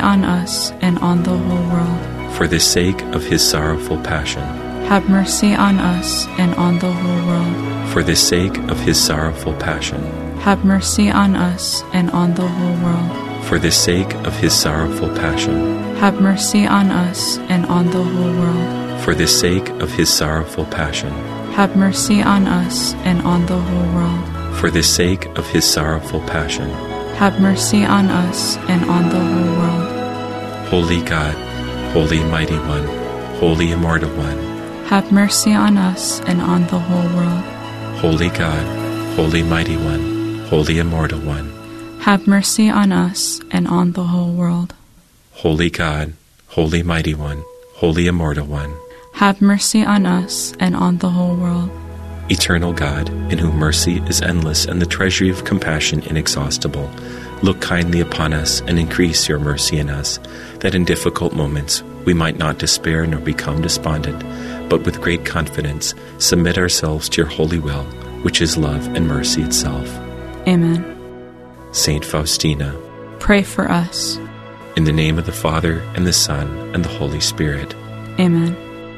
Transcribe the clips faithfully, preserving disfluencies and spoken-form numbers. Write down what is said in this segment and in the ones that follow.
on us and on the whole world. For the sake of his sorrowful passion, have mercy on us and on the whole world. For the sake of his sorrowful passion, have mercy on us and on the whole world. For the sake of his sorrowful passion, have mercy on us and on the whole world. For the sake of his sorrowful passion, have mercy on us and on the whole world. For the sake of his sorrowful passion, have mercy on us and on the whole world. Holy God, Holy Mighty One, Holy Immortal One, have mercy on us and on the whole world. Holy God, Holy Mighty One, Holy Immortal One, have mercy on us and on the whole world. Holy God, Holy Mighty One, Holy Immortal One, have mercy on us and on the whole world. Eternal God, in whom mercy is endless and the treasury of compassion inexhaustible, look kindly upon us and increase your mercy in us, that in difficult moments we might not despair nor become despondent, but with great confidence submit ourselves to your holy will, which is love and mercy itself. Amen. Saint Faustina, pray for us. In the name of the Father, and the Son, and the Holy Spirit. Amen.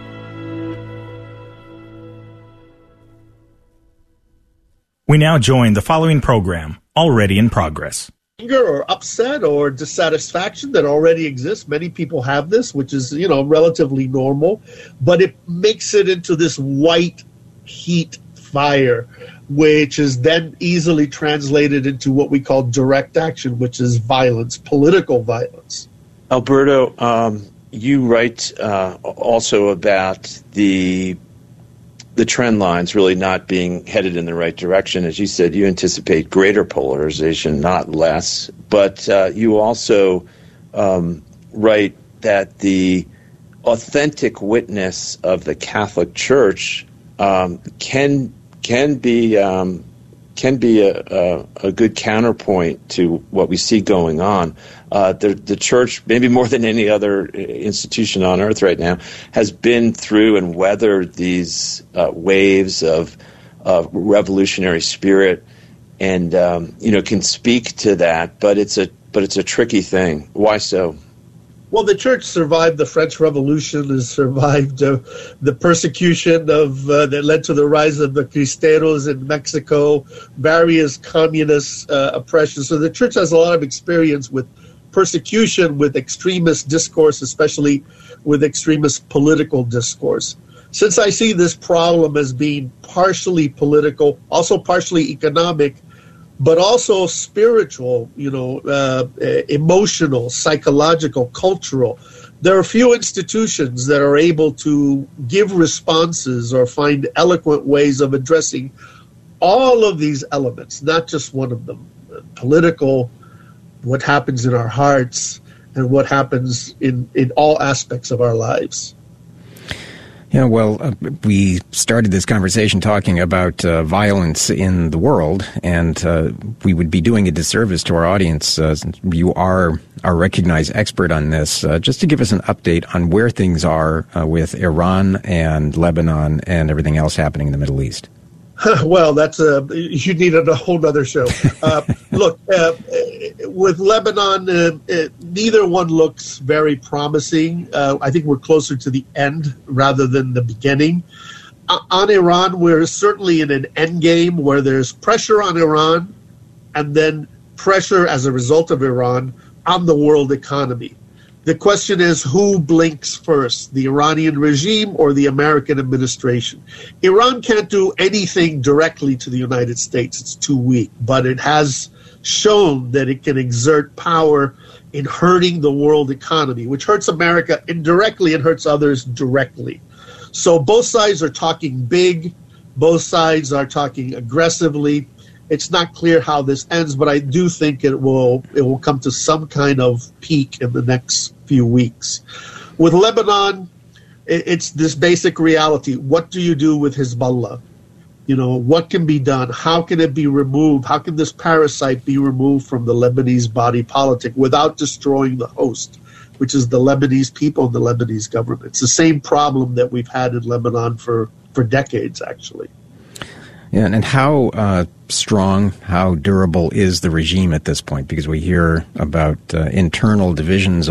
We now join the following program, already in progress. Anger or upset or dissatisfaction that already exists. Many people have this, which is, you know, relatively normal, but it makes it into this white heat fire, which is then easily translated into what we call direct action, which is violence, political violence. Alberto, um, you write uh, also about the the trend lines really not being headed in the right direction. As you said, you anticipate greater polarization, not less. But uh, you also um, write that the authentic witness of the Catholic Church um, can can be um, can be a, a, a good counterpoint to what we see going on. Uh, the, the church, maybe more than any other institution on earth right now, has been through and weathered these uh, waves of, of revolutionary spirit, and um, you know can speak to that. But it's a but it's a tricky thing. Why so? Well, the church survived the French Revolution, has survived uh, the persecution of uh, that led to the rise of the Cristeros in Mexico, various communist uh, oppressions. So the church has a lot of experience with persecution, with extremist discourse, especially with extremist political discourse. Since I see this problem as being partially political, also partially economic, but also spiritual, you know, uh, emotional, psychological, cultural, there are few institutions that are able to give responses or find eloquent ways of addressing all of these elements, not just one of them. Political, what happens in our hearts, and what happens in, in all aspects of our lives. Yeah, well, uh, we started this conversation talking about uh, violence in the world, and uh, we would be doing a disservice to our audience. Uh, since you are a recognized expert on this, uh, just to give us an update on where things are uh, with Iran and Lebanon and everything else happening in the Middle East. Well, that's a you need a whole other show. Uh, look, uh, with Lebanon, uh, uh, neither one looks very promising. Uh, I think we're closer to the end rather than the beginning. Uh, on Iran, we're certainly in an end game where there's pressure on Iran, and then pressure as a result of Iran on the world economy. The question is, who blinks first, the Iranian regime or the American administration? Iran can't do anything directly to the United States. It's too weak. But it has shown that it can exert power in hurting the world economy, which hurts America indirectly and hurts others directly. So both sides are talking big. Both sides are talking aggressively. It's not clear how this ends, but I do think it will it will come to some kind of peak in the next few weeks. With Lebanon, it's this basic reality. What do you do with Hezbollah? You know, what can be done? How can it be removed? How can this parasite be removed from the Lebanese body politic without destroying the host, which is the Lebanese people and the Lebanese government? It's the same problem that we've had in Lebanon for, for decades, actually. Yeah, and how uh, strong, how durable is the regime at this point? Because we hear about uh, internal divisions